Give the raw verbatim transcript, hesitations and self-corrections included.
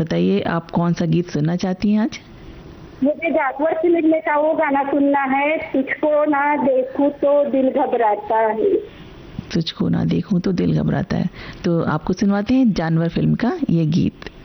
बताइए आप कौन सा गीत सुनना चाहती हैं आज? मुझे जानवर फिल्म का वो गाना सुनना है, तुझको ना देखूं तो दिल घबराता है। तुझको ना देखूं तो दिल घबराता है। तो आपको सुनवाते हैं जानवर फिल्म का ये गीत।